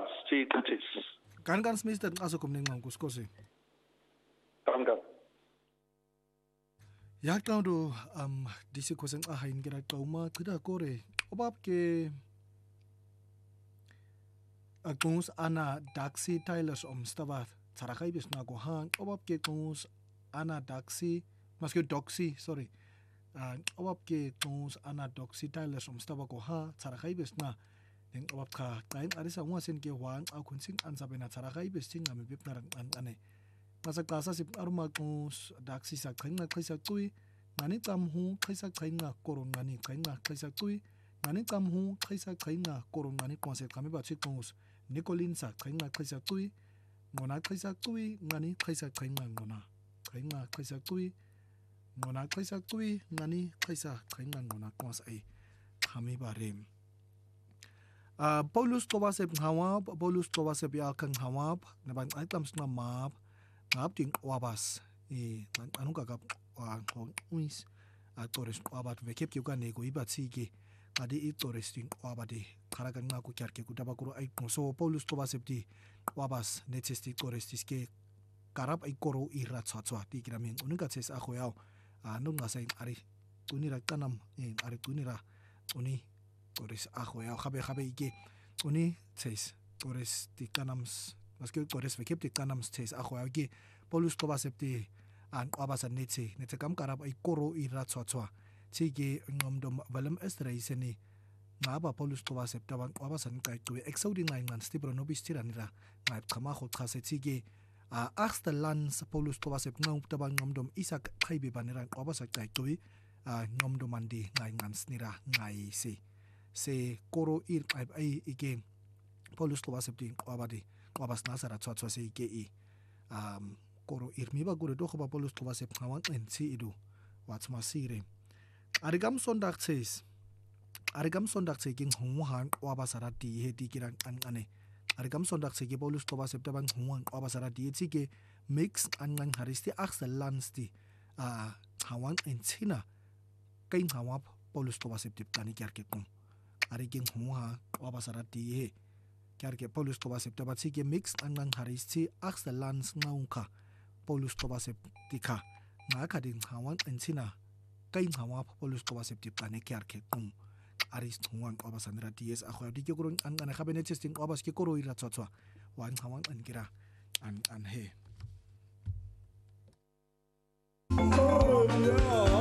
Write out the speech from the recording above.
Chitatis. Kan Smith aso kumninga kuskosi. Kan. Yakaudo disi kosen ahain kira kauma tidak kore. Obab ke kungus ana daksi Tylers stabat tarakai bis na gohan. Obab ke kungus ana daksi maske doksi sorry. Obab ke kungus ana doksi Tylers stabat goha tarakai bis na. Neng obab ka kain arisa wasin ke wan akun sing ansabena tarakai bis sing ame bip narang ane. Masa klasa sip aruma kungus daksi sa kaina kaisa tui. Ngani tamhu kaisa kaina koron ngani kaina kaisa tui. Ngani tamhu kaisa kaina koron ngani konset kami batsi kungus. Nicolin sa kaina kaisa tui. Ngona kaisa tui ngani kaisa kaina ngona. Kaina kaisa tui. Ngona kaisa tui ngani kaisa kaina ngona kons ai. Kami barem. Paulus tobasep ngawab, Paulus tobasep yakang ngawab, nabang items na map, ngab ting wabas. Anu kakap uis torres wabat vekep kyuka nego ibat sige adi torres ting wabade karagan ngaku kyar ke kudaba kuro ai so Paulus tobasep di wabas netesti torres tiske karap ai koro irat satswa ti kiramin uninga ses ako yao nun ngasain ari tunira kanam ari tunira uni torres ako yao habe ike uni ses torres ti kanams maske torres vekep ti kanams ses ako yao ke Paulus tobasep di an wabasan netse kam karap ay koro irat sotswa sige ngomdom valam estre iseni ngaba Paulus tobasep tabang wabasan kay tuwe exaudi ngan stibro nobis tiranira ngai kama khot khase sige axta lans Paulus tobasep ngam tabang ngomdom isak khaibe banira wabasak kay tuwe ngomdom andi ngan snira ngai se koro ir ay ike Paulus tobasep di wabadi wabas nasara sotswa se ike koro irmiba gure do ba Paulus tobasep ngawang si idu watsma sire arigam sondak says king humuhan wabasara di hedi kirang ane arigam sondak se ke Paulus tobasep tabang humuhan wabasara di sige mix angang haristi axel lansti hawang sina kain hawap Paulus tobasep tip tani kyar ke kum ariging humuha wabasara di he kyar ke Paulus tobasep tabat sige mix angang haristi axel lans ngaungka Paulus tobasep tika ngaka din hawan ensina kain hawa Paulus tobasep tipane kyar ke kum aris huang obasanra dies akho di gurun an cabinet testing obas ke koro ira tsotwa wan hawan an kira an he